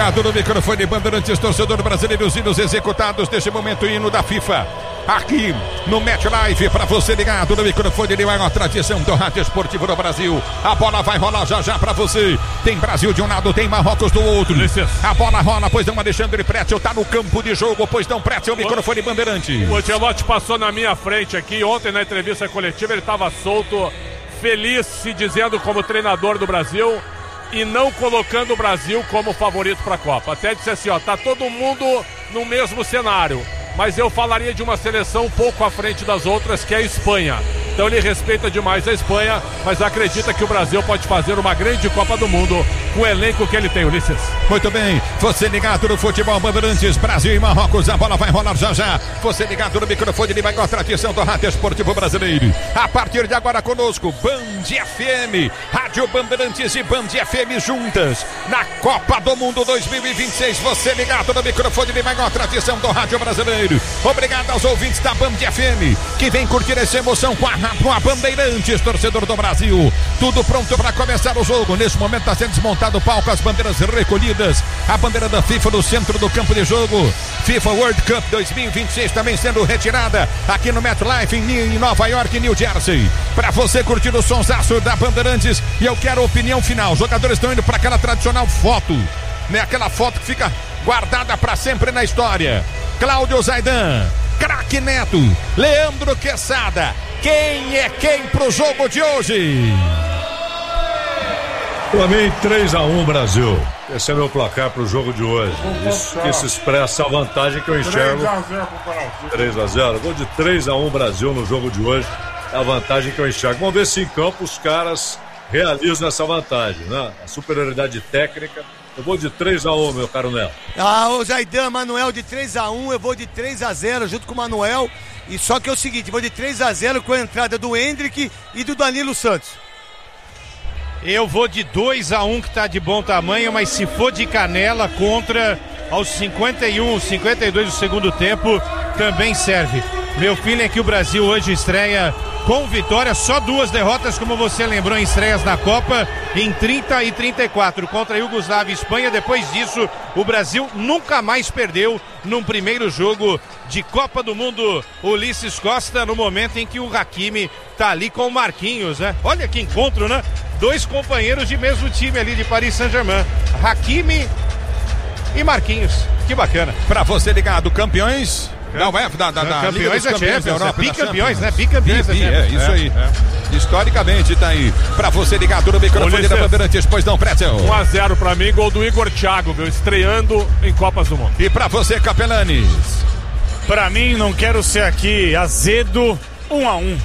ligado no microfone Bandeirantes, torcedor brasileiro, os hinos executados neste momento, hino da FIFA. Aqui no Match Live, para você ligado no microfone de maior tradição do rádio esportivo do Brasil. A bola vai rolar já para você. Tem Brasil de um lado, tem Marrocos do outro. A bola rola, pois não, Alexandre Pretzel tá no campo de jogo, pois não, Pretzel, o microfone Bandeirantes. O Ancelotti passou na minha frente aqui, ontem na entrevista coletiva ele estava solto, feliz, se dizendo como treinador do Brasil e não colocando o Brasil como favorito para a Copa. Até disse assim, ó, tá todo mundo no mesmo cenário, mas eu falaria de uma seleção um pouco à frente das outras, que é a Espanha. Então ele respeita demais a Espanha, mas acredita que o Brasil pode fazer uma grande Copa do Mundo com o elenco que ele tem, Ulisses. Muito bem, você ligado no futebol Bandeirantes, Brasil e Marrocos, a bola vai rolar já. Você ligado no microfone de maior tradição do rádio esportivo brasileiro. A partir de agora conosco, Band FM, Rádio Bandeirantes e Band FM juntas na Copa do Mundo 2026. Você ligado no microfone de maior tradição do rádio brasileiro. Obrigado aos ouvintes da Band FM que vem curtir essa emoção com a Bandeirantes, torcedor do Brasil. Tudo pronto para começar o jogo. Neste momento está sendo desmontado o palco, as bandeiras recolhidas. A bandeira da FIFA no centro do campo de jogo. FIFA World Cup 2026 também sendo retirada aqui no MetLife em Nova York e New Jersey. Para você curtir o sonsaço da Bandeirantes. E eu quero a opinião final. Os jogadores estão indo para aquela tradicional foto, né? Aquela foto que fica guardada para sempre na história. Cláudio Zaidan, craque Neto, Leandro Quesada. Quem é quem pro jogo de hoje? Pra mim, 3-1 Brasil. Esse é meu placar pro jogo de hoje. Isso que se expressa a vantagem que eu enxergo. 3-0. Vou de 3-1 Brasil no jogo de hoje. É a vantagem que eu enxergo. Vamos ver se em campo os caras realizam essa vantagem, né? A superioridade técnica. Eu vou de 3-1, meu caro Nel. O Zaidan, Manuel de 3-1, eu vou de 3-0 junto com o Manuel. E só que é o seguinte, vou de 3-0 com a entrada do Hendrick e do Danilo Santos. Eu vou de 2-1, que tá de bom tamanho, mas se for de canela contra aos 51, 52 do segundo tempo, também serve. Meu filho é que o Brasil hoje estreia com vitória, só 2 derrotas, como você lembrou, em estreias na Copa, em 30 e 34, contra a Iugoslávia e Espanha. Depois disso, o Brasil nunca mais perdeu num primeiro jogo de Copa do Mundo. Ulisses Costa, no momento em que o Hakimi tá ali com o Marquinhos, né? Olha que encontro, né? 2 companheiros de mesmo time ali de Paris Saint-Germain, Hakimi e Marquinhos. Que bacana. Pra você ligado, campeões... Não, é da campeões da Champions, Europa, bicampeões, né? Bicampeões da Champions. É, isso aí. Historicamente tá aí. Pra você ligado no microfone da Bandeirantes, pois não, Pretzel. 1-0 pra mim, gol do Igor Thiago, viu? Estreando em Copas do Mundo. E pra você, Capelanes? Pra mim, não quero ser aqui azedo, 1-1.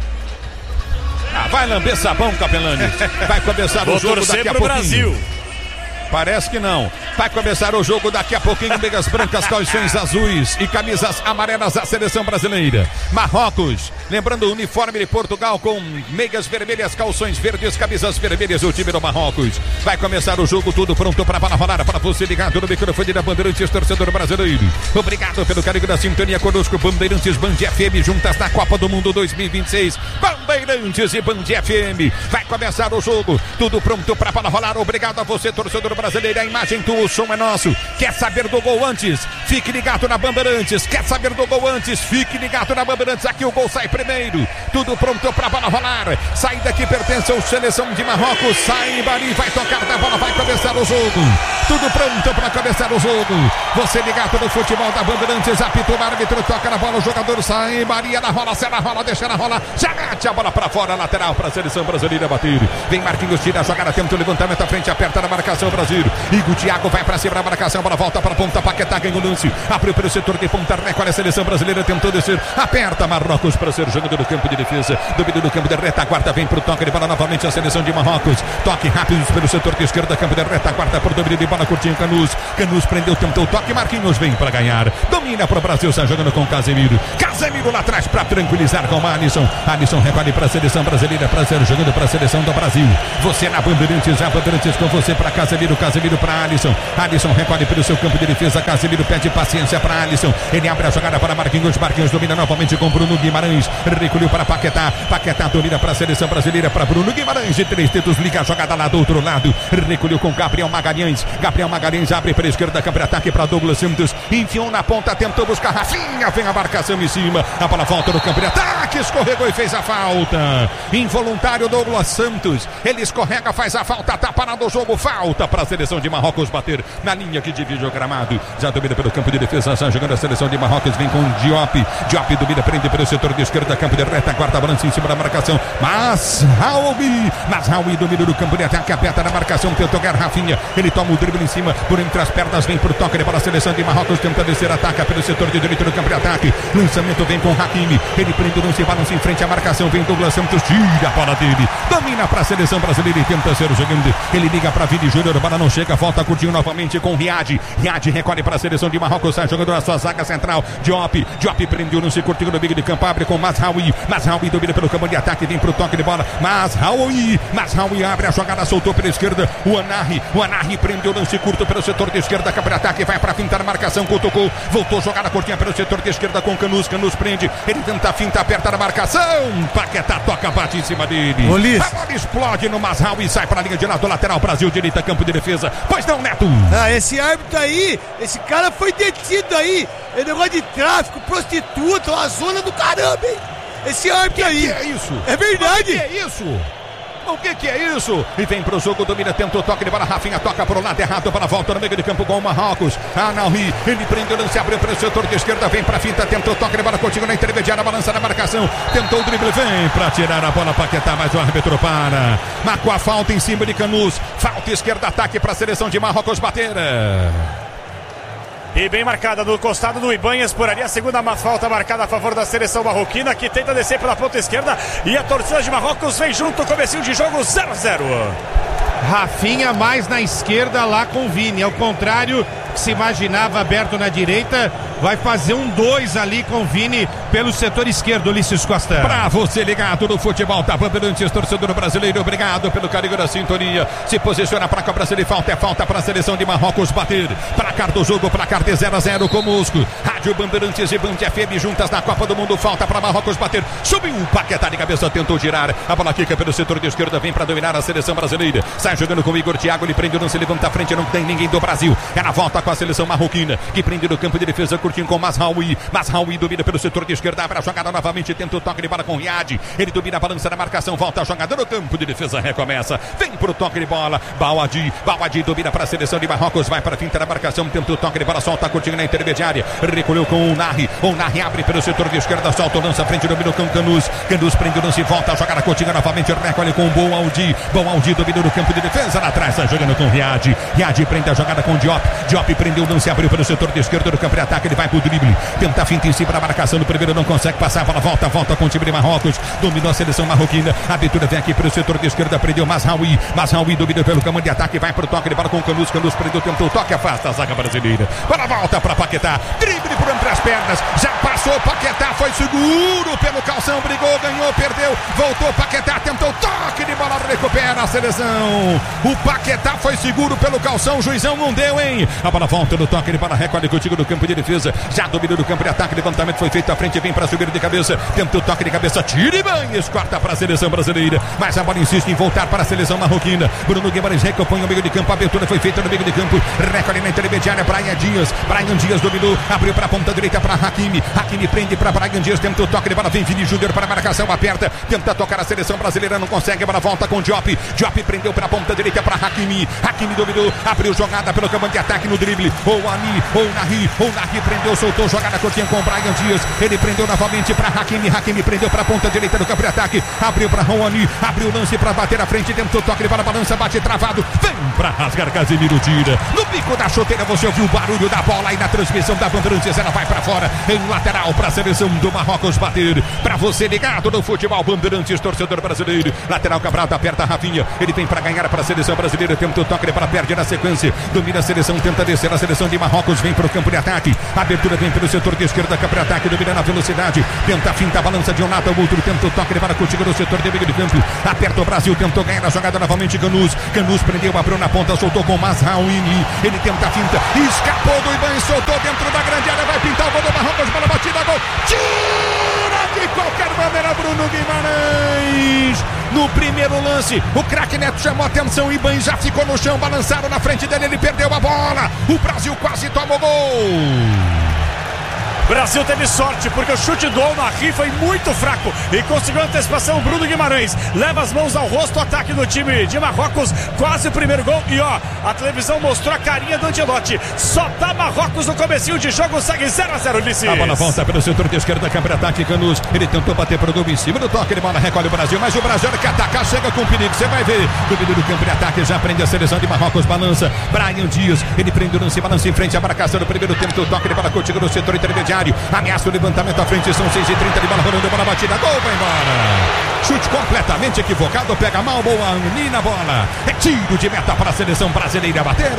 Vai lamber sabão, Capelanes. Vai começar o jogo daqui a pouquinho. Brasil. Parece que não. Vai começar o jogo daqui a pouquinho. Meias brancas, calções azuis e camisas amarelas da seleção brasileira. Marrocos, lembrando o uniforme de Portugal com meias vermelhas, calções verdes, camisas vermelhas, o time do Marrocos. Vai começar o jogo, tudo pronto para a bola rolar, para você ligado no microfone da Bandeirantes, torcedor brasileiro. Obrigado pelo carinho da sintonia conosco. Bandeirantes, Band FM, juntas na Copa do Mundo 2026. Bandeirantes e Band FM. Vai começar o jogo, tudo pronto para a bola rolar. Obrigado a você, torcedor brasileiro. A imagem do som é nosso. Quer saber do gol antes? Fique ligado na Bandeirantes. Quer saber do gol antes? Fique ligado na Bandeirantes. Aqui o gol sai primeiro. Tudo pronto para a bola rolar. Saída que pertence à seleção de Marrocos. Sai Bari, vai tocar da bola, vai começar o jogo. Tudo pronto para começar o jogo. Você ligado no futebol da Bandeirantes. Apita o árbitro, toca na bola. O jogador sai Bari, ela rola, se ela rola, deixa ela rolar. Já mete a bola para fora, lateral para a seleção brasileira bater. Vem Marquinhos, tira a jogada, tenta o levantamento à frente, aperta na marcação Brasil. Igor Thiago vai para cima da marcação, bola volta para a ponta, Paquetá ganha o lance, abriu pelo setor de ponta, recolhe a seleção brasileira, tentou descer, aperta Marrocos para ser jogando no campo de defesa, domínio do campo de retaguarda, vem para o toque de bola novamente a seleção de Marrocos, toque rápido pelo setor de esquerda, campo de retaguarda por domínio de bola, curtinho Canus prendeu, tentou o toque, Marquinhos vem para ganhar, domina para o Brasil, está jogando com Casemiro lá atrás para tranquilizar com Alisson recolhe para a seleção brasileira, para ser jogando para a seleção do Brasil, você na Bandeirantes, a Bandeirantes com você para Casemiro para Alisson recolhe pelo seu campo de defesa, Casemiro pede paciência para Alisson, ele abre a jogada para Marquinhos domina novamente com Bruno Guimarães, recolheu para Paquetá domina para a seleção brasileira, para Bruno Guimarães, de 3 dedos, liga a jogada lá do outro lado, recolheu com Gabriel Magalhães Gabriel Magalhães abre para a esquerda, câmbio de ataque para Douglas Santos, enfiou na ponta, tentou buscar Rafinha, vem a marcação em cima, a bola volta no câmbio de ataque, escorregou e fez a falta. Involuntário Douglas Santos, ele escorrega, faz a falta, tá parado o jogo, falta para a seleção de Marrocos bater na linha que divide o gramado. Já domina pelo campo de defesa, já jogando a seleção de Marrocos, vem com Diop. Diop domina, prende pelo setor de esquerda, campo de reta, quarta balança em cima da marcação. Mazraoui domina do campo de ataque, aperta na marcação, tentou ganhar Rafinha, ele toma o drible em cima, por entre as pernas, vem pro toque de bola, a seleção de Marrocos tenta descer, ataca pelo setor de direito do campo de ataque. Lançamento vem com Hakimi, ele prende o lance, balança em frente à marcação, vem Douglas Santos, tira a bola dele, domina para a seleção brasileira e tenta ser o jogando. Ele liga para Vini Júnior, a bola não chega, volta curtinho novamente com Riad. Riad recolhe para a seleção de Marrocos, sai jogando na sua zaga central. Diop prendeu no curtinho no meio de campo, abre com Mazraoui. Mazraoui domina pelo campo de ataque, vem pro toque de bola. Mazraoui abre a jogada, soltou pela esquerda. O Anarri prendeu no lance curto pelo setor de esquerda, campo de ataque, vai para fintar a marcação, cutucou, voltou jogada curtinha pelo setor de esquerda com Canus prende, ele tenta a finta, aperta na marcação. Paquetá toca, bate em cima dele. A bola explode no Mazraoui e sai para a linha de lado lateral, Brasil, direita, campo de defesa. Pois não, Neto? Esse árbitro aí, esse cara foi detido aí. É negócio de tráfico, prostituta, uma zona do caramba, hein? Esse árbitro aí. Que é isso? É verdade. O que é isso? O que é isso? E vem pro jogo, domina, tenta o toque de bola, Rafinha toca pro lado errado, para a volta no meio de campo com o Marrocos. Anahri, ele prende o lance, abriu para o setor de esquerda, vem pra finta, tenta o toque de bola, continua na intermediária, balança na marcação, tentou o drible, vem pra tirar a bola, Paquetá, mas o árbitro para. Marcou a falta em cima de Canus, falta esquerda, ataque para a seleção de Marrocos bater. E bem marcada no costado do Ibanhas, por ali a segunda falta marcada a favor da seleção marroquina, que tenta descer pela ponta esquerda, e a torcida de Marrocos vem junto, comecinho de jogo 0-0. Rafinha mais na esquerda lá com o Vini, ao contrário que se imaginava, aberto na direita, vai fazer um 2 ali com o Vini pelo setor esquerdo, Ulisses Costa. Pra você ligado no futebol, tá Bandeirantes, torcedor brasileiro, obrigado pelo carinho da sintonia, se posiciona pra cobrança de falta, é falta pra seleção de Marrocos bater, placar do jogo, placar de 0-0 conosco, Rádio Bandeirantes e Band FM juntas na Copa do Mundo, falta pra Marrocos bater, subiu o Paquetá de cabeça, tentou girar, a bola quica pelo setor de esquerda, vem pra dominar a seleção brasileira, sai jogando com o Igor Thiago, ele prende, não se levanta à frente, não tem ninguém do Brasil, é na volta com a seleção marroquina, que prende no campo de defesa, curtindo com Mazraoui domina pelo setor de esquerda, abre a jogada novamente, tenta o toque de bola com Riad, ele domina a balança da marcação, volta a jogada no campo de defesa, recomeça, vem pro toque de bola, Bouadi domina para a seleção de Marrocos, vai para a finta da marcação, tenta o toque de bola, solta curtindo na intermediária, recolheu com o Narri abre pelo setor de esquerda, solta o lance à frente, domina com Canus prende o lance, volta a jogada curtinha novamente, recolhe com o Bouadi domina no campo de defesa, lá atrás, está jogando com Riad prende a jogada com Diop prendeu o lance, abriu pelo setor de esquerda do campo de ataque, ele vai pro drible, tenta a finta em cima da marcação, no primeiro não consegue passar, a bola volta com o time de Marrocos, dominou a seleção marroquina, a abertura vem aqui pelo setor de esquerda, prendeu Mazraoui domina pelo campo de ataque, vai pro toque de bola com Canus prendeu, tentou o toque, afasta a zaga brasileira, bola volta pra Paquetá, drible por entre as pernas, já passou, Paquetá foi seguro pelo calção, brigou, ganhou, perdeu, voltou, Paquetá tentou toque de bola, recupera a seleção, o Paquetá foi seguro pelo calção, o juizão não deu, hein? A bola volta no toque de bola, recolhe contigo no campo de defesa, já dominou no campo de ataque, levantamento foi feito à frente, vem para subir de cabeça, tenta o toque de cabeça, tira Ibanhas, corta para a seleção brasileira, mas a bola insiste em voltar para a seleção marroquina, Bruno Guimarães recompõe o meio de campo, a abertura foi feita no meio de campo, recolhe na intermediária, Brian Dias dominou, abriu para a ponta direita para Hakimi prende para Brian Dias, tenta o toque de bola, vem Vini Júnior para a marcação, aperta, tenta tocar a seleção brasileira, não consegue, a bola volta com Diop prendeu para a ponta direita para Hakimi dominou, abriu jogada pelo campo de ataque no drible, ou Narri prendeu, soltou jogada curtinha com o Brian Dias, ele prendeu novamente para Hakimi prendeu para a ponta direita do campo de ataque, abriu para Rouani, abriu o lance para bater à frente, tentou toque de bola, balança, bate travado, vem para rasgar, Casemiro tira, no bico da chuteira você ouviu o barulho da bola aí na transmissão da Bandeirantes, ela vai para fora, em lateral para a seleção do Marrocos bater, para você ligado no futebol Bandeirantes, torcedor brasileiro, lateral Cabral, aperta Rafinha, ele vem para ganhar para a seleção brasileira, tenta o toque de bola, perde na sequência, domina a seleção, tenta descer a seleção de Marrocos, vem para o campo de ataque, a abertura vem pelo setor de esquerda, campo de ataque, domina na velocidade, tenta a finta, balança de um lado ao outro, tenta o toque de bola contigo no setor de meio de campo, aperta o Brasil, tentou ganhar a jogada novamente, Canus prendeu, abriu na ponta, soltou com Mazraoui, ele tenta a finta, escapou do Ibanhas, soltou dentro da grande área, vai pintar o gol do Marrocos, bola batida, gol, tira de qualquer maneira Bruno Guimarães, no primeiro lance. O craque Neto chamou a atenção, Iban já ficou no chão, balançaram na frente dele, ele perdeu a bola. O Brasil quase tomou gol. Brasil teve sorte, porque o chute do Al-Nahri foi muito fraco e conseguiu a antecipação. Bruno Guimarães leva as mãos ao rosto, ataque do time de Marrocos, quase o primeiro gol. E ó, a televisão mostrou a carinha do Ancelotti. Só dá Marrocos no comecinho de jogo, segue 0-0, Ulisses. A bola volta pelo setor de esquerda, câmara ataque, Canus. Ele tentou bater pro gol em cima do toque, ele bola recolhe o Brasil, mas o Brasil quer atacar, chega com perigo, você vai ver. Domínio do campo de ataque, já prende a seleção de Marrocos, balança. Brian Dias, ele prende o lance, balança em frente, a marcação do primeiro tempo, o toque, ele bola contigo no setor intermediário. Ameaça o levantamento à frente, são 6h30 de bola rolando, bola batida, gol, vai embora. Chute completamente equivocado, pega mal, boa Nina, bola. É tiro de meta para a seleção brasileira bater.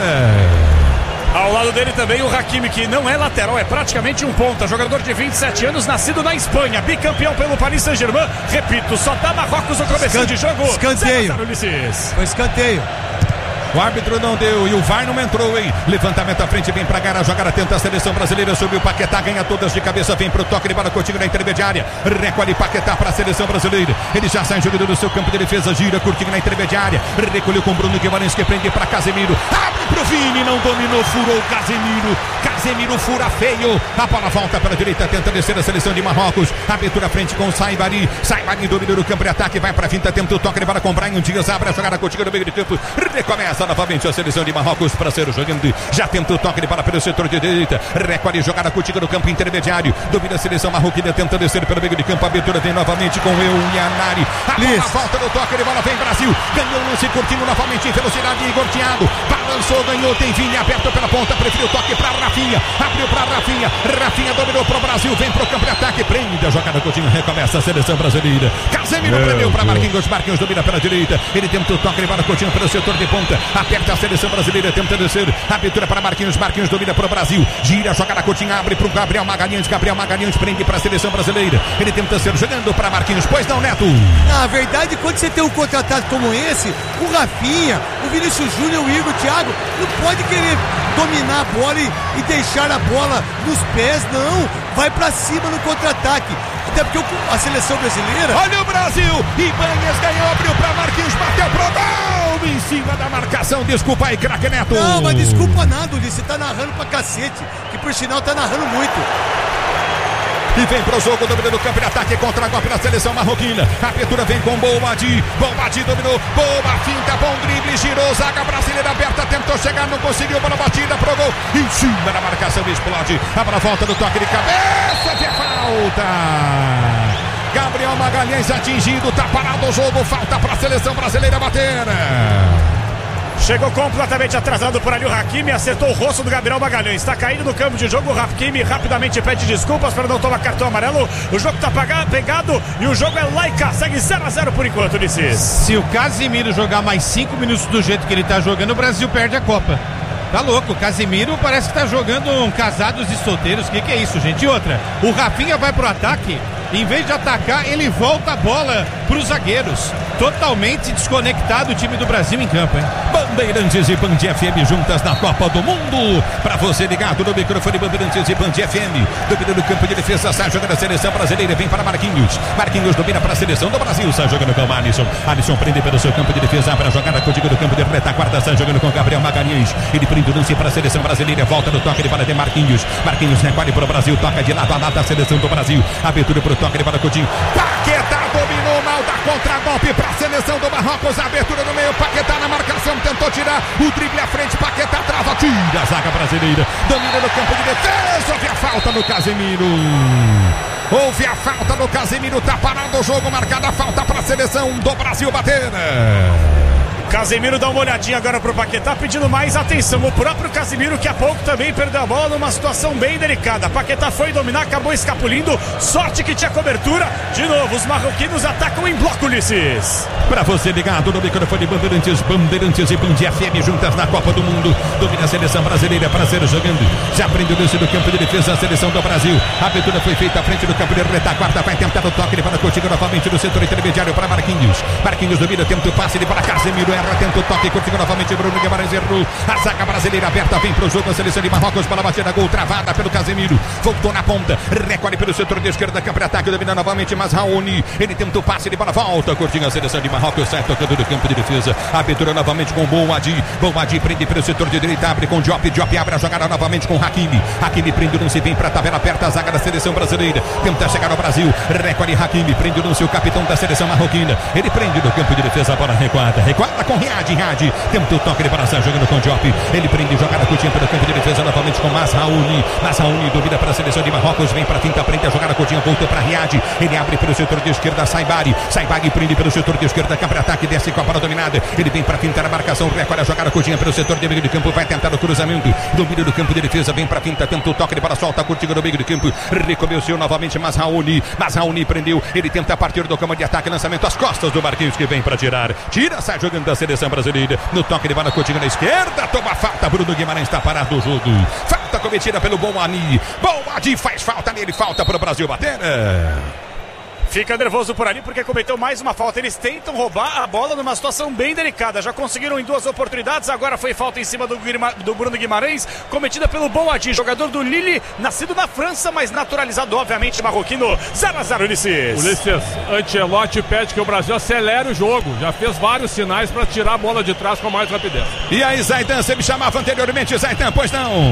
Ao lado dele também o Hakimi, que não é lateral, é praticamente um ponta. Jogador de 27 anos, nascido na Espanha, bicampeão pelo Paris Saint-Germain. Repito, só dá Marrocos no começo de jogo. Escanteio. Foi escanteio. O árbitro não deu e o VAR não entrou, hein? Levantamento à frente, vem pra ganhar a jogada, tenta a seleção brasileira, subiu o Paquetá, ganha todas de cabeça, vem pro toque de bola contigo na intermediária, recolhe Paquetá pra seleção brasileira, ele já sai jogando do seu campo de defesa, gira, curtinho na intermediária, recolheu com Bruno Guimarães, que prende pra Casemiro, abre pro Vini, não dominou, furou Casemiro fura feio, a bola volta pela direita, tenta descer a seleção de Marrocos, abertura à frente com Saibari dominou o campo de ataque, vai pra finta, tenta o toque de bola com Brian Dias, abre a jogada contigo no meio de campo, recomeça novamente a seleção de Marrocos para ser jogando, já tenta o toque de bola pelo setor de direita, recolhe jogada contigo no campo intermediário, domina a seleção marroquina, tenta descer pelo meio de campo, a abertura vem novamente com Yanari, a bola volta no toque de bola, vem Brasil, ganhou o lance curtinho novamente em velocidade, Igor Thiago, balançou, ganhou, tem Vini aberto pela ponta, preferiu o toque para Rafinha, abriu para Rafinha dominou para o Brasil, vem pro campo de ataque, prende a jogada curtinho, recomeça a seleção brasileira, Casemiro prendeu para Marquinhos domina pela direita, ele tenta o toque de bola curtinho pelo setor de ponta, aperta a seleção brasileira, tenta descer, abertura para Marquinhos domina para o Brasil, gira a jogada curtinha, abre para o Gabriel Magalhães prende para a seleção brasileira, ele tenta ser jogando para Marquinhos, pois não, Neto? Na verdade, quando você tem um contratado como esse, o Rafinha, o Vinícius Júnior, o Igor Thiago, não pode querer dominar a bola e deixar a bola nos pés, não, vai para cima no contra-ataque, até porque a seleção brasileira... Olha o Brasil, Ibanez ganhou, abriu para Marquinhos, bateu pro gol, em cima da marcação, desculpa aí, craque Neto. Não, mas desculpa nada, Ulisses, você tá narrando pra cacete, que por sinal tá narrando muito. E vem pro jogo, domínio do campo de ataque, contra-golpe na seleção marroquina. A abertura vem com Boumadi dominou, boa finta, bom drible, girou, zaga brasileira aberta, tentou chegar, não conseguiu, bola batida pro gol, em cima da marcação, explode, a bola volta do toque de cabeça, de falta. Gabriel Magalhães atingido, tá parado o jogo, falta pra seleção brasileira bater. Chegou completamente atrasado por ali o Hakimi, acertou o rosto do Gabriel Magalhães, está caído no campo de jogo, o Hakimi rapidamente pede desculpas para não tomar cartão amarelo, o jogo está pegado e o jogo é laica, segue 0-0 por enquanto, Ulisses. Se o Casemiro jogar mais 5 minutos do jeito que ele está jogando, o Brasil perde a Copa. Tá louco, o Casemiro parece que tá jogando um casados e solteiros, o que é isso, gente? E outra, o Rafinha vai pro ataque, em vez de atacar, ele volta a bola pros zagueiros. Totalmente desconectado o time do Brasil em campo, hein? Bandeirantes e Band FM juntas na Copa do Mundo. Pra você ligado no microfone, Bandeirantes e Band FM. Domina no campo de defesa, sai jogando a seleção brasileira, vem para Marquinhos domina para a seleção do Brasil, sai jogando com o Alisson prende pelo seu campo de defesa, abre a jogada contigo no campo de retaguarda, sai jogando com Gabriel Magalhães, ele prende o lance para a seleção brasileira, volta no toque de bola de Marquinhos recolhe para o Brasil, toca de lado a lado a seleção do Brasil, abertura para o toque de bola Coutinho, Paquetá dominou mal, dá contra-golpe para a seleção do Marrocos, abertura no meio, Paquetá na marcação, tentou tirar o drible à frente, Paquetá trava, tira a zaga brasileira, domina no campo de defesa, houve a falta no Casemiro, tá parado o jogo, marcada a falta para a seleção do Brasil bater. Casemiro dá uma olhadinha agora pro Paquetá, pedindo mais atenção. O próprio Casemiro, que há pouco também perdeu a bola numa situação bem delicada. Paquetá foi dominar, acabou escapulindo. Sorte que tinha cobertura. De novo, os marroquinos atacam em bloco, Ulisses. Pra você ligado no microfone, Bandeirantes e Band FM juntas na Copa do Mundo. Domina a seleção brasileira para ser jogando. Já prende o lance do campo de defesa a seleção do Brasil. A abertura foi feita à frente do campo de retaguarda. Vai tentar o toque para Coutinho novamente no setor intermediário para Marquinhos domina, tenta o passe para Casemiro. erra, tenta o toque, curtiu novamente Bruno Guimarães, errou. A zaga brasileira aberta, vem pro jogo a seleção de Marrocos, bola batida, gol travada pelo Casemiro, voltou na ponta, recolhe pelo setor de esquerda, campo de ataque, domina novamente Mazraoui, ele tenta o passe de bola, volta, curtinho a seleção de Marrocos, sai tocando do campo de defesa, abertura novamente com Boadi prende pelo setor de direita, abre com Diop abre a jogada novamente com Hakimi prende o lance, vem pra tabela, aperta a zaga da seleção brasileira, tenta chegar ao Brasil, recolhe Hakimi, prende o lance, o capitão da seleção marroquina, ele prende no campo de defesa, a bola recuada com Riad, tenta o toque de bola, jogando com Diop, ele prende jogada curtinha pelo campo de defesa, novamente com Mazraoui duvida para a seleção de Marrocos, vem pra finta, prende a jogada curtinha, voltou pra Riad, ele abre pelo setor de esquerda, Saibari prende pelo setor de esquerda, campo de ataque, desce com a bola dominada, ele vem pra finta na marcação, recolhe a jogada curtinha pelo setor de meio de campo, vai tentar o cruzamento, domínio do campo de defesa, vem pra finta, tenta o toque de bola, solta curtinha no meio de campo, recomeçou novamente Mazraoui prendeu, ele tenta partir do campo de ataque, lançamento às costas do Marquinhos, que vem pra tirar, sai jogando da seleção brasileira, no toque de bola curtinha na esquerda, toma falta, Bruno Guimarães está parado do jogo, falta cometida pelo Boadi faz falta nele, falta para o Brasil bater. Fica nervoso por ali porque cometeu mais uma falta. Eles tentam roubar a bola numa situação bem delicada. Já conseguiram em 2 oportunidades. Agora foi falta em cima do Bruno Guimarães, cometida pelo Boadi, jogador do Lille, nascido na França, mas naturalizado, obviamente, marroquino. 0-0, Ulisses. Ancelotti pede que o Brasil acelere o jogo. Já fez vários sinais para tirar a bola de trás com mais rapidez. E aí, Zaidan, você me chamava anteriormente, Zaidan, pois não?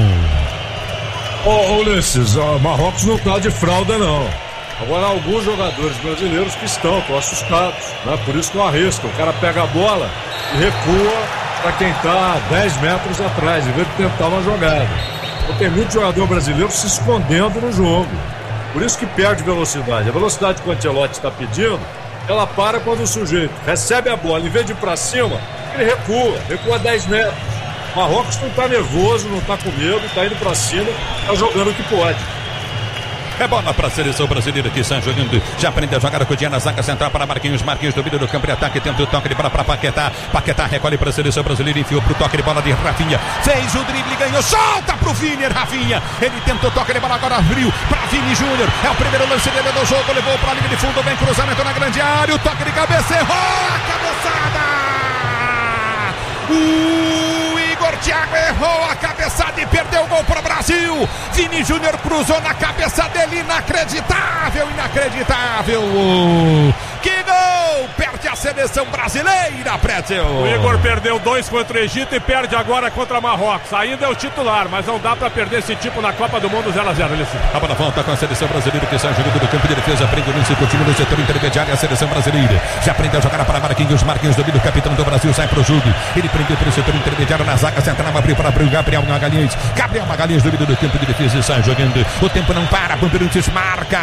Ulisses, o Marrocos não tá de fralda, não. Agora, alguns jogadores brasileiros que estão assustados, né? Por isso que não arriscam. O cara pega a bola e recua para quem está 10 metros atrás, em vez de tentar uma jogada. Então, tem muito jogador brasileiro se escondendo no jogo. Por isso que perde velocidade. A velocidade que o Ancelotti está pedindo, ela para quando o sujeito recebe a bola, em vez de ir para cima, ele recua 10 metros. O Marrocos não está nervoso, não está com medo, está indo para cima, está jogando o que pode. É bola para a seleção brasileira que está jogando. Já aprende a jogar a Coutinho na zaga central para Marquinhos domina do campo de ataque, tenta o toque de bola para Paquetá recolhe para a seleção brasileira, enfiou pro toque de bola de Rafinha, fez o drible, ganhou, solta pro Vini, Rafinha, ele tentou o toque de bola, agora abriu para Vini Júnior, é o primeiro lance dele do jogo, levou para a linha de fundo, vem cruzamento na grande área, o toque de cabeça, errou a cabeçada, Thiago errou a cabeçada e perdeu o gol para o Brasil. Vini Júnior cruzou na cabeça dele, inacreditável. Que gol! Perde a seleção brasileira, Pretzel. O Igor perdeu 2 contra o Egito e perde agora contra Marrocos. Ainda é o titular, mas não dá para perder esse tipo na Copa do Mundo. 0-0. A bola volta com a seleção brasileira que sai jogando do campo de defesa, prende o lance, continua no setor intermediário. A seleção brasileira já aprende a jogar para Marquinhos domina o capitão do Brasil, sai pro jogo. Ele prendeu pelo setor intermediário na zaga central, abriu para Gabriel Magalhães domina do campo de defesa e sai jogando. O tempo não para, Bandeirantes marca.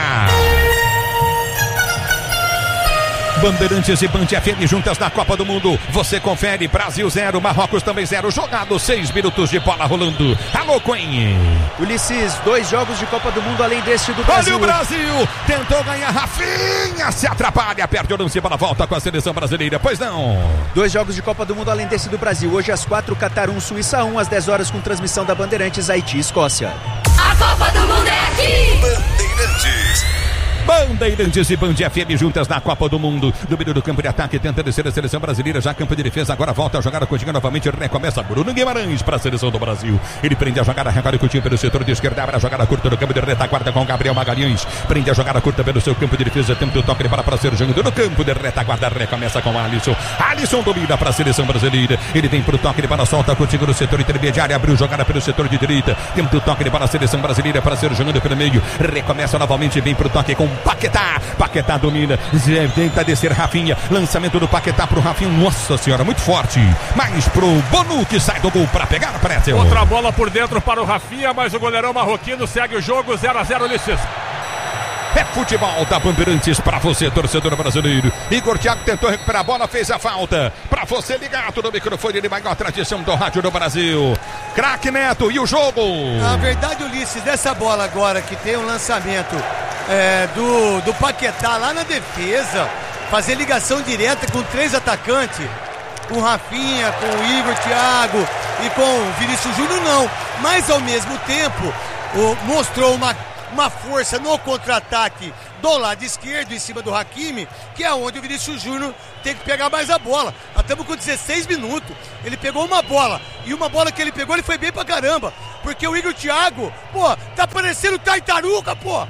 Bandeirantes e Band FM juntas na Copa do Mundo. Você confere, Brasil 0, Marrocos também 0. Jogado 6 minutos de bola rolando. Alô, Coen. Ulisses, 2 jogos de Copa do Mundo além deste do Brasil. Olha o Brasil, tentou ganhar, Rafinha se atrapalha, perde o lance, bola volta com a seleção brasileira, pois não. 2 jogos de Copa do Mundo além deste do Brasil. Hoje às 4, Catar 1, Suíça 1, às 10 horas com transmissão da Bandeirantes, Haiti e Escócia. A Copa do Mundo é aqui! Bandeirantes e Band FM juntas na Copa do Mundo. Domínio do campo de ataque, tenta descer a seleção brasileira, já campo de defesa, agora volta a jogar a Coutinho novamente, recomeça Bruno Guimarães para a seleção do Brasil. Ele prende a jogada, recolhe Coutinho pelo setor de esquerda, abre a jogada curta no campo de retaguarda com Gabriel Magalhães, prende a jogada curta pelo seu campo de defesa, tenta o toque de bola para ser jogando no campo de retaguarda, recomeça com Alisson domina para a seleção brasileira, ele vem pro toque de bola, solta Coutinho no setor intermediário, abriu jogada pelo setor de direita, tenta o toque de bola, a seleção brasileira para ser jogando pelo meio, recomeça novamente, vem pro toque com Paquetá domina, tenta descer Rafinha, lançamento do Paquetá pro Rafinha, nossa senhora, muito forte, mas pro Bonu que sai do gol para pegar, Pretzel. Outra bola por dentro para o Rafinha, mas o goleirão marroquino segue o jogo, 0-0, Ulisses. É futebol da Bandeirantes para você, torcedor brasileiro. Igor Thiago tentou recuperar a bola, fez a falta. Para você ligado no microfone de maior tradição do rádio do Brasil. Craque Neto, e o jogo? Na verdade, Ulisses, dessa bola agora que tem um lançamento do Paquetá lá na defesa, fazer ligação direta com 3 atacantes, com Rafinha, com o Igor Thiago e com o Vinícius Júnior, não. Mas ao mesmo tempo mostrou uma uma força no contra-ataque do lado esquerdo, em cima do Hakimi, que é onde o Vinícius Júnior tem que pegar mais a bola. Nós estamos com 16 minutos. Ele pegou uma bola, e uma bola que ele pegou, ele foi bem pra caramba. Porque o Igor Thiago, pô, tá parecendo tartaruga, pô.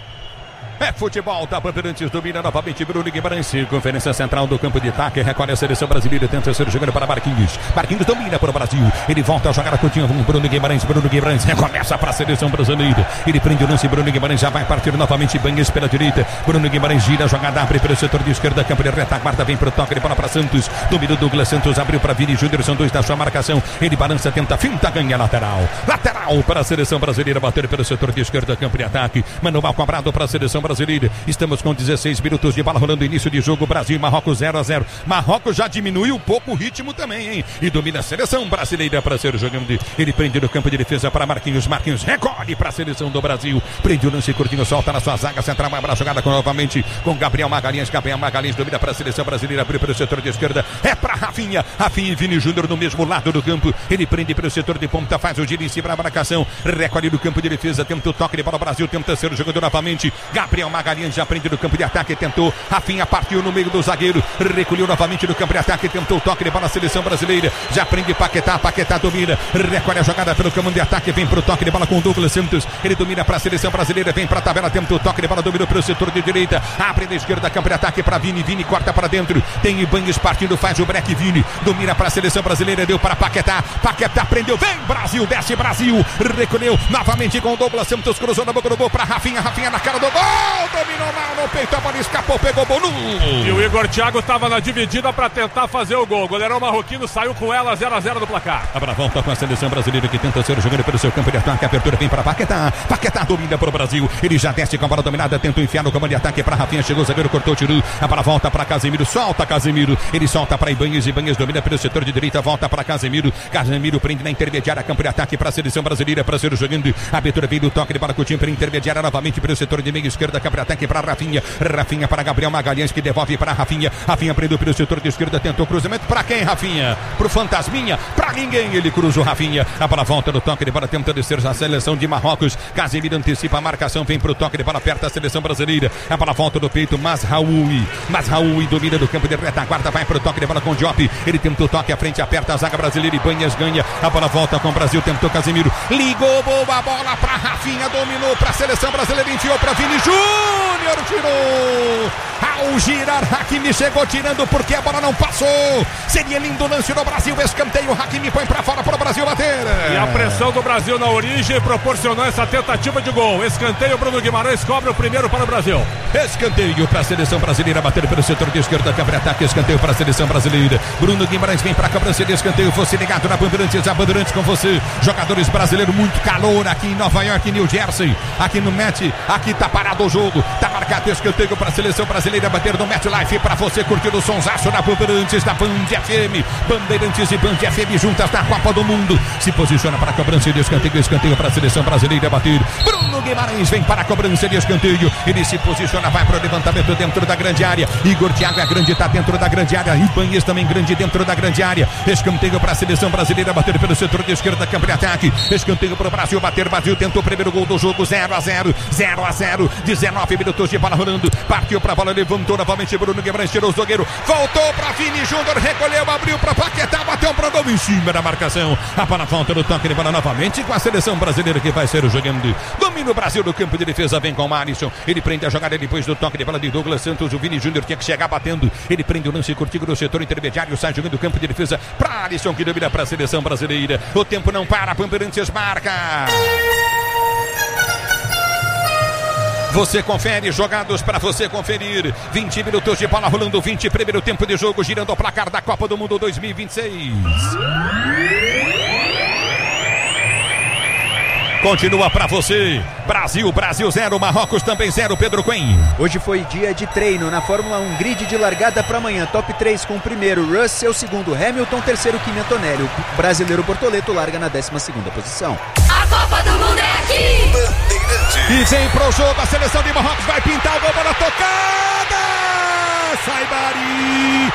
É futebol, tá Bandeirantes, domina novamente Bruno Guimarães, conferência central do campo de ataque, recolhe a seleção brasileira, tenta ser jogando para Marquinhos domina para o Brasil, ele volta a jogar a Coutinho, Bruno Guimarães recomeça para a seleção brasileira, ele prende o lance, Bruno Guimarães já vai partir novamente, Banhas pela direita, Bruno Guimarães gira a jogada, abre pelo setor de esquerda, campo de retaguarda, vem pro toque de bola para Santos, domina Douglas Santos, abriu para Vini Júnior, são dois da sua marcação, ele balança, tenta, finta, ganha lateral para a seleção brasileira, bater pelo setor de esquerda, campo de ataque, manual cobrado para a seleção brasileira. Estamos com 16 minutos de bola rolando, início de jogo, Brasil e Marrocos 0-0. Marrocos já diminuiu um pouco o ritmo também, hein? E domina a seleção brasileira para ser jogando. Ele prende no campo de defesa para Marquinhos recolhe para a seleção do Brasil. Prende o lance curtinho, solta na sua zaga central, vai para a jogada novamente com Gabriel Magalhães domina para a seleção brasileira, abre pelo setor de esquerda, é para Rafinha e Vini Júnior no mesmo lado do campo. Ele prende pelo setor de ponta, faz o giro em cima da marcação, recolhe no campo de defesa, tenta o toque de bola, o Brasil tenta ser jogando novamente. Gabriel Magalhães já prende no campo de ataque, tentou, Rafinha partiu no meio do zagueiro, recolheu novamente no campo de ataque, tentou o toque de bola na seleção brasileira, já prende Paquetá domina, recolhe a jogada pelo campo de ataque, vem pro toque de bola com o Douglas Santos, ele domina para a seleção brasileira, vem para a tabela, tenta o toque de bola, dominou pelo setor de direita, abre da esquerda, campo de ataque para Vini corta para dentro, tem Ibanez partindo, faz o break, Vini, domina para a seleção brasileira, deu para Paquetá prendeu, vem Brasil, desce Brasil, recolheu novamente com o Douglas Santos, cruzou na boca do gol para Rafinha na cara do gol, dominou mal no peito, a bola escapou, pegou o Bonu. E o Igor Thiago estava na dividida para tentar fazer o gol. O goleirão marroquino saiu com ela, 0-0 do placar. Agora volta com a seleção brasileira que tenta ser jogando pelo seu campo de ataque. A abertura vem para Paquetá domina para o Brasil. Ele já desce com a bola dominada, tenta enfiar no campo de ataque para Rafinha. Chegou o zagueiro, cortou o tiro. A bola volta para Casemiro, solta Casemiro. Ele solta para Ibanez domina pelo setor de direita, volta para Casemiro prende na intermediária, campo de ataque para a seleção brasileira para ser jogando. A abertura vem do toque de bola, Coutinho para intermediária novamente pelo setor de meio esquerda, campo de ataque para Rafinha para Gabriel Magalhães, que devolve para Rafinha prendeu pelo setor de esquerda, tentou cruzamento para quem, Rafinha? Pro Fantasminha, para ninguém, ele cruza o Rafinha, a bola volta no toque de bola, tenta descer a seleção de Marrocos, Casemiro antecipa a marcação, vem pro toque de bola, aperta a seleção brasileira, a bola volta do peito, Mazraoui domina do campo de retaguarda, vai pro toque de bola com o Diop, ele tenta o toque à frente, aperta a zaga brasileira, Ibanez ganha, a bola volta com o Brasil, tentou Casemiro, ligou, boa bola para Rafinha, dominou para a seleção brasileira, enfiou para Vini Júnior, tirou, ao girar, Hakimi chegou tirando porque a bola não passou, seria lindo o lance do Brasil, escanteio, Hakimi põe pra fora para o Brasil bater. E a pressão do Brasil na origem proporcionou essa tentativa de gol, escanteio, Bruno Guimarães cobra o primeiro para o Brasil. Escanteio para a seleção brasileira, bater pelo setor de esquerda, câmara ataque, escanteio para a seleção brasileira, Bruno Guimarães vem para a cobrança de escanteio, fosse ligado na Bandeirantes, a Bandeirantes com você, jogadores brasileiros, muito calor aqui em Nova York, New Jersey, aqui no match, aqui tá parado o jogo, tá marcado escanteio para a seleção brasileira, bater no Match Life para você curtir o sonsaço na Bandeirantes, da Band FM, Bandeirantes e Band FM juntas na Copa do Mundo, se posiciona para a cobrança de escanteio para a seleção brasileira bater, Bruno Guimarães vem para a cobrança de escanteio, ele se posiciona, vai para o levantamento dentro da grande área, Igor Thiago é grande, tá dentro da grande área, Ibanez também grande dentro da grande área, escanteio para a seleção brasileira bater pelo setor de esquerda, campo de ataque, escanteio para o Brasil bater, Brasil tentou o primeiro gol do jogo, 0-0, 19 minutos de bola rolando, partiu para a bola, levantou novamente Bruno Guimarães, tirou o zagueiro, voltou para Vini Júnior, recolheu, abriu para Paquetá, bateu para o gol em cima da marcação, a bola volta no toque de bola novamente com a seleção brasileira que vai ser o jogando, domina o Brasil no campo de defesa, vem com o Alisson, ele prende a jogada depois do toque de bola de Douglas Santos, o Vini Júnior tinha que chegar batendo, ele prende o lance curtinho no setor intermediário, sai jogando o campo de defesa para Alisson, que domina para a seleção brasileira, o tempo não para, Bandeirantes marca. Você confere, jogados para você conferir. 20 minutos de bola rolando, 20 primeiro tempo de jogo, girando o placar da Copa do Mundo 2026. Continua para você. Brasil 0, Marrocos também 0, Pedro Quen. Hoje foi dia de treino na Fórmula 1, grid de largada para amanhã. Top 3 com o primeiro, Russell, segundo, Hamilton, terceiro, Kimi Antonelli. O brasileiro Bortoleto larga na 12ª posição. A Copa do Mundo é aqui! E vem pro jogo, a seleção de Marrocos vai pintar o gol, bola tocada! Sai Bari!